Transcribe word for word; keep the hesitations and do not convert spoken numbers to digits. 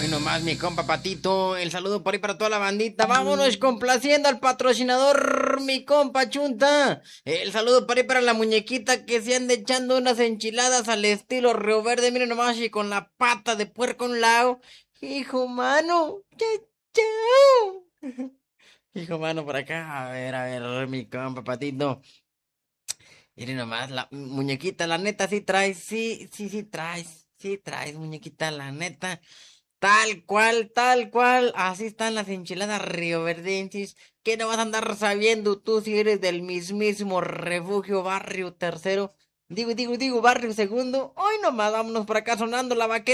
Hoy nomás, mi compa Patito, el saludo por ahí para toda la bandita. Vámonos complaciendo al patrocinador, mi compa Chunta. El saludo por ahí para la muñequita que se anda echando unas enchiladas al estilo Río Verde. Miren nomás, y con la pata de puerco a un lado. Hijo mano, chao, chao. Hijo mano, por acá. A ver, a ver, mi compa Patito. Miren nomás, la muñequita, la neta sí traes, sí, sí, sí traes, sí traes, muñequita, la neta. Tal cual, tal cual, así están las enchiladas rioverdenses. ¿Qué no vas a andar sabiendo tú si eres del mismísimo refugio barrio tercero? Digo, digo, digo, barrio segundo. Hoy nomás vámonos por acá sonando la vaquera.